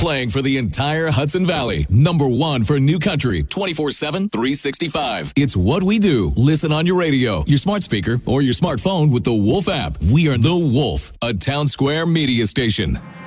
Playing for the entire Hudson Valley. Number one for new country, 24/7, 365. It's what we do. Listen on your radio, your smart speaker, or your smartphone with the Wolf app. We are The Wolf, a Town Square media station.